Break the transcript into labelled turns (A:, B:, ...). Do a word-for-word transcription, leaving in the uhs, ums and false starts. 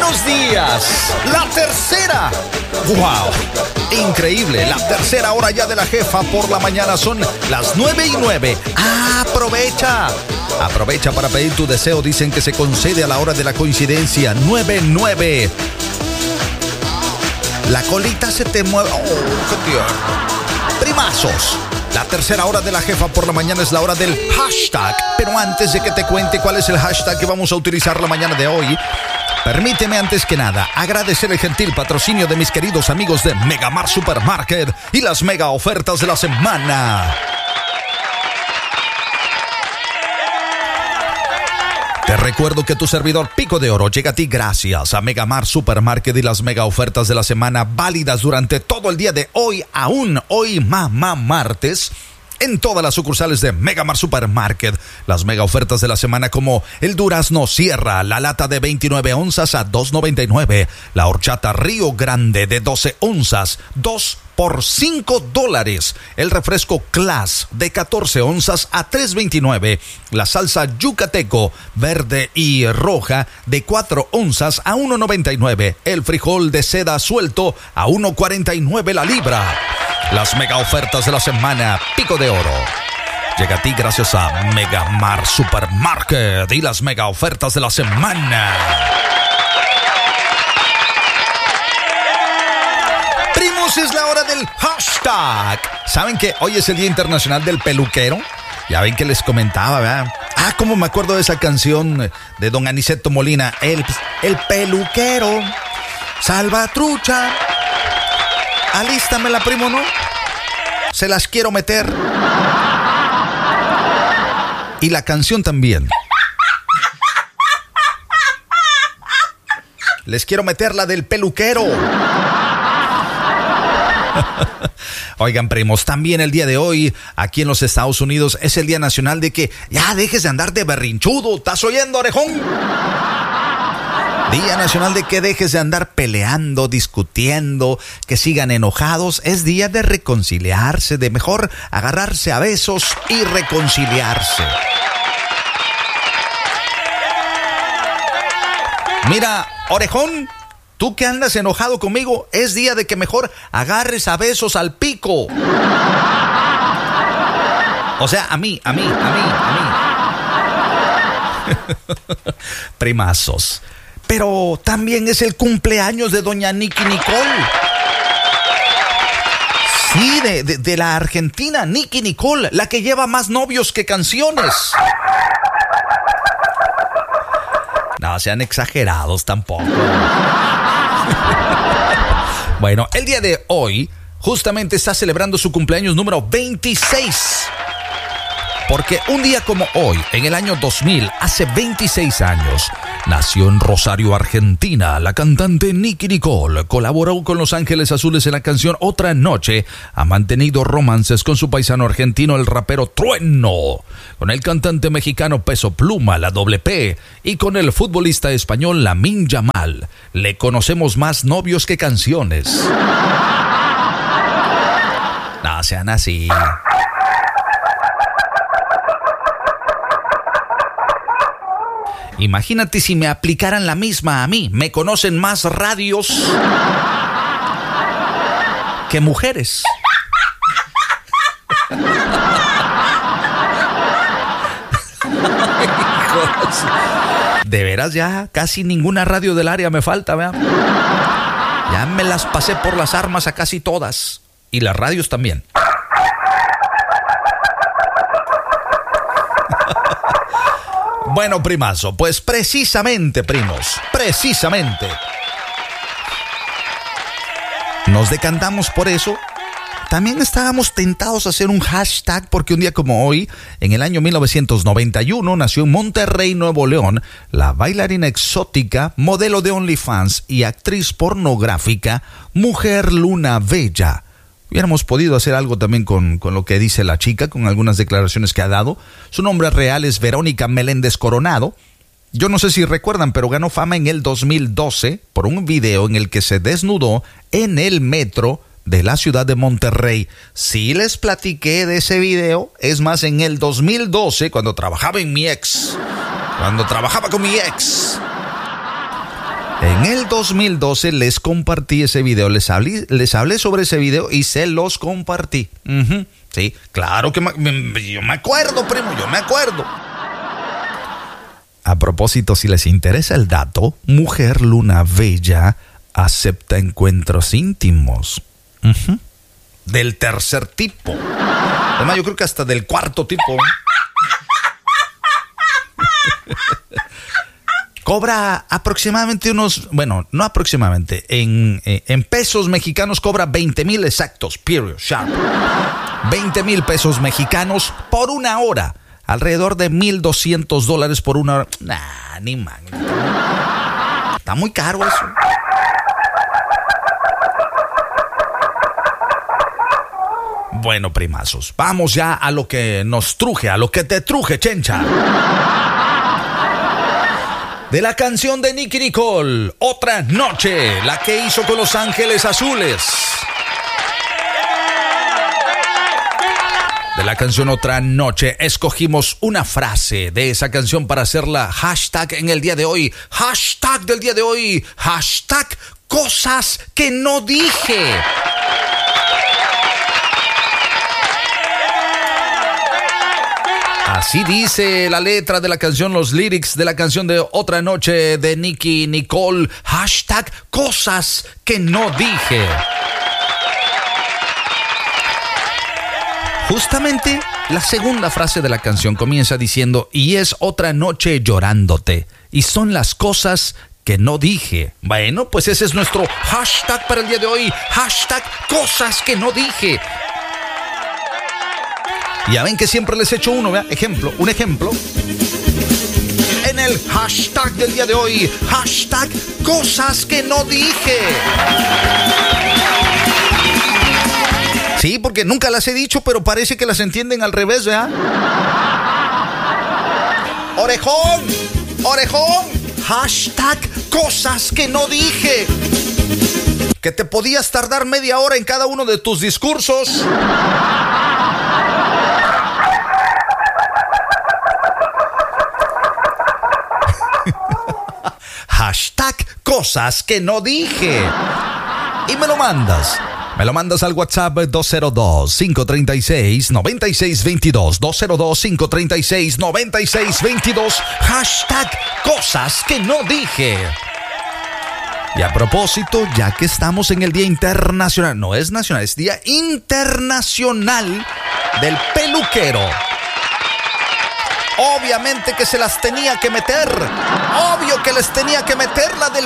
A: buenos días. La tercera. ¡Wow! Increíble. La tercera hora ya de la jefa por la mañana. Son las nueve y nueve. ¡Ah, aprovecha! Aprovecha para pedir tu deseo. Dicen que se concede a la hora de la coincidencia. nueve nueve. La colita se te mueve. ¡Oh, qué tierno! Primazos. La tercera hora de la jefa por la mañana es la hora del hashtag. Pero antes de que te cuente cuál es el hashtag que vamos a utilizar la mañana de hoy, permíteme antes que nada agradecer el gentil patrocinio de mis queridos amigos de Megamart Supermarket y las mega ofertas de la semana. Te recuerdo que tu servidor Pico de Oro llega a ti gracias a Megamart Supermarket y las mega ofertas de la semana válidas durante todo el día de hoy, aún hoy mamá martes, en todas las sucursales de Megamart Supermarket. Las mega ofertas de la semana como el durazno Sierra, la lata de veintinueve onzas a dos noventa y nueve, la horchata Río Grande de doce onzas, dos por cinco dólares, el refresco Class de catorce onzas a tres veintinueve, la salsa Yucateco verde y roja de cuatro onzas a uno noventa y nueve, el frijol de seda suelto a uno cuarenta y nueve la libra. Las mega ofertas de la semana Pico de Oro llega a ti gracias a Megamart Supermarket y las mega ofertas de la semana. Primos, es la hora del hashtag. ¿Saben que hoy es el Día Internacional del Peluquero? Ya ven que les comentaba, ¿verdad? Ah, cómo me acuerdo de esa canción de don Aniceto Molina. El, el peluquero, salvatrucha. Alístamela, primo, ¿no? Se las quiero meter. Y la canción también. Les quiero meter la del peluquero. Oigan, primos, también el día de hoy, aquí en los Estados Unidos, es el Día Nacional de que ya dejes de andar de berrinchudo. ¿Estás oyendo, orejón? Día Nacional de que dejes de andar peleando, discutiendo, que sigan enojados. Es día de reconciliarse, de mejor agarrarse a besos y reconciliarse. Mira, orejón, tú que andas enojado conmigo, es día de que mejor agarres a besos al pico. O sea, a mí, a mí, a mí, a mí. Primazos. Pero también es el cumpleaños de doña Nicky Nicole. Sí, de, de, de la Argentina, Nicky Nicole, la que lleva más novios que canciones. No sean exagerados tampoco. Bueno, el día de hoy justamente está celebrando su cumpleaños número veintiséis. Porque un día como hoy, en el año dos mil, hace veintiséis años, nació en Rosario, Argentina, la cantante Nicky Nicole. Colaboró con Los Ángeles Azules en la canción Otra Noche. Ha mantenido romances con su paisano argentino, el rapero Trueno, con el cantante mexicano Peso Pluma, la Doble P, y con el futbolista español Lamine Yamal. Le conocemos más novios que canciones. No sean así. Imagínate si me aplicaran la misma a mí. Me conocen más radios que mujeres. De veras, ya casi ninguna radio del área me falta, ¿verdad? Ya me las pasé por las armas a casi todas. Y las radios también. Bueno, primazo, pues precisamente, primos, precisamente nos decantamos por eso. También estábamos tentados a hacer un hashtag porque un día como hoy, en el año mil novecientos noventa y uno, nació en Monterrey, Nuevo León, la bailarina exótica, modelo de OnlyFans y actriz pornográfica, Mujer Luna Bella. Hubiéramos podido hacer algo también con, con lo que dice la chica, con algunas declaraciones que ha dado. Su nombre real es Verónica Meléndez Coronado. Yo no sé si recuerdan, pero ganó fama en el dos mil doce por un video en el que se desnudó en el metro de la ciudad de Monterrey. Sí les platiqué de ese video. Es más, en el dos mil doce, cuando trabajaba en mi ex, cuando trabajaba con mi ex, En el dos mil doce les compartí ese video, les hablé, les hablé sobre ese video y se los compartí. Uh-huh. Sí, claro que me, yo me acuerdo, primo, yo me acuerdo. A propósito, si les interesa el dato, Mujer Luna Bella acepta encuentros íntimos. Uh-huh. Del tercer tipo. Además, yo creo que hasta del cuarto tipo. Cobra aproximadamente unos, bueno, no aproximadamente, en, eh, en pesos mexicanos cobra veinte mil exactos, period, sharp. veinte mil pesos mexicanos por una hora. Alrededor de mil doscientos dólares por una hora. Nah, ni man. Está muy caro eso. Bueno, primazos, vamos ya a lo que nos truje, a lo que te truje, chencha. De la canción de Nicki Nicole, Otra Noche, la que hizo con Los Ángeles Azules. De la canción Otra Noche, escogimos una frase de esa canción para hacerla hashtag en el día de hoy. Hashtag del día de hoy, hashtag cosas que no dije. Así dice la letra de la canción, los lyrics de la canción de Otra Noche de Nicki Nicole. Hashtag cosas que no dije. Justamente la segunda frase de la canción comienza diciendo: y es otra noche llorándote. Y son las cosas que no dije. Bueno, pues ese es nuestro hashtag para el día de hoy. Hashtag cosas que no dije. Ya ven que siempre les echo uno, ¿verdad? Ejemplo, un ejemplo. En el hashtag del día de hoy, hashtag cosas que no dije. Sí, porque nunca las he dicho, pero parece que las entienden al revés, ¿verdad? Orejón, orejón, hashtag cosas que no dije. Que te podías tardar media hora en cada uno de tus discursos. Hashtag cosas que no dije. Y me lo mandas. Me lo mandas al WhatsApp dos cero dos, cinco tres seis, nueve seis dos dos. dos cero dos, cinco tres seis, nueve seis dos dos. Hashtag cosas que no dije. Y a propósito, ya que estamos en el Día Internacional, no es nacional, es Día Internacional del Peluquero. Obviamente que se las tenía que meter. Obvio que les tenía que meter la del